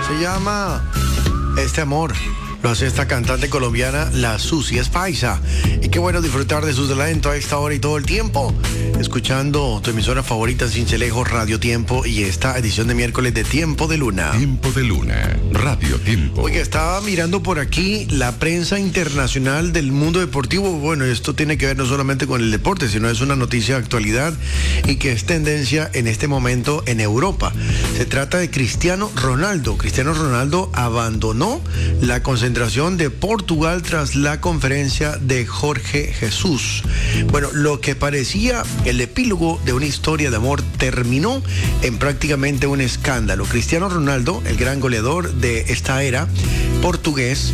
Se llama Este Amor. Lo hace esta cantante colombiana, La Susi es paisa. Y qué bueno disfrutar de su talento a esta hora y todo el tiempo. Escuchando tu emisora favorita en Cincelejo, Radio Tiempo, y esta edición de miércoles de Tiempo de Luna. Tiempo de Luna, Radio Tiempo. Oiga, estaba mirando por aquí la prensa internacional del mundo deportivo. Bueno, esto tiene que ver no solamente con el deporte, sino es una noticia de actualidad y que es tendencia en este momento en Europa. Se trata de Cristiano Ronaldo. Cristiano Ronaldo abandonó la concentración de Portugal tras la conferencia de Jorge Jesús. Bueno, lo que parecía el epílogo de una historia de amor terminó en prácticamente un escándalo. Cristiano Ronaldo, el gran goleador de esta era portugués,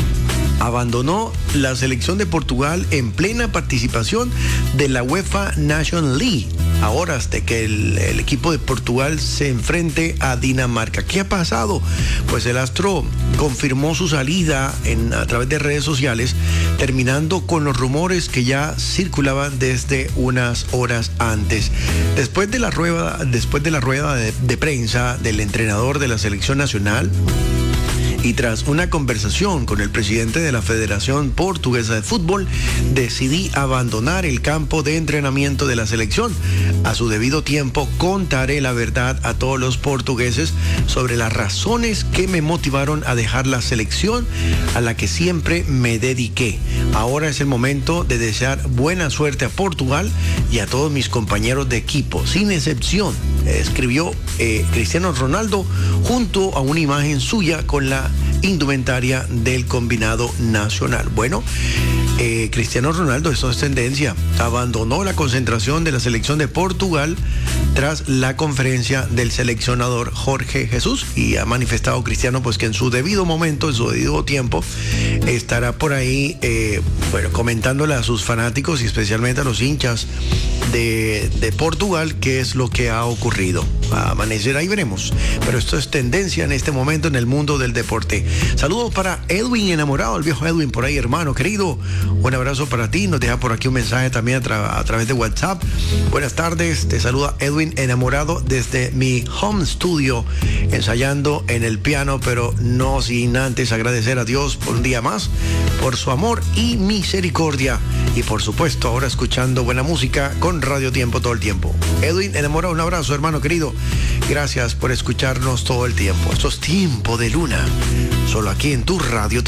abandonó la selección de Portugal en plena participación de la UEFA Nations League, a horas de que el equipo de Portugal se enfrente a Dinamarca. ¿Qué ha pasado? Pues el astro confirmó su salida a través de redes sociales, terminando con los rumores que ya circulaban desde unas horas antes. Después de la rueda de prensa del entrenador de la selección nacional, y tras una conversación con el presidente de la Federación Portuguesa de Fútbol, decidí abandonar el campo de entrenamiento de la selección. A su debido tiempo contaré la verdad a todos los portugueses sobre las razones que me motivaron a dejar la selección a la que siempre me dediqué. Ahora es el momento de desear buena suerte a Portugal y a todos mis compañeros de equipo, sin excepción, escribió Cristiano Ronaldo junto a una imagen suya con la indumentaria del combinado nacional. Bueno, Cristiano Ronaldo, esto es tendencia, abandonó la concentración de la selección de Portugal tras la conferencia del seleccionador Jorge Jesús, y ha manifestado Cristiano pues que en su debido momento, en su debido tiempo, estará por ahí comentándole a sus fanáticos y especialmente a los hinchas de Portugal qué es lo que ha ocurrido. A amanecer ahí veremos, pero esto es tendencia en este momento en el mundo del deporte. Saludos para Edwin enamorado, el viejo Edwin por ahí, hermano querido, un abrazo para ti. Nos deja por aquí un mensaje también a través de WhatsApp. Buenas tardes, te saluda Edwin enamorado desde mi home studio, ensayando en el piano, pero no sin antes agradecer a Dios por un día más, por su amor y misericordia, y por supuesto ahora escuchando buena música con Radio Tiempo todo el tiempo. Edwin enamorado, un abrazo, hermano querido. Gracias por escucharnos todo el tiempo. Esto es Tiempo de Luna, solo aquí en tu Radio